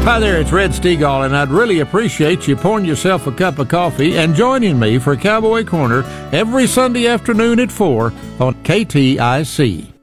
Hi there, it's Red Stegall, and I'd really appreciate you pouring yourself a cup of coffee and joining me for Cowboy Corner every Sunday afternoon at 4 on KTIC.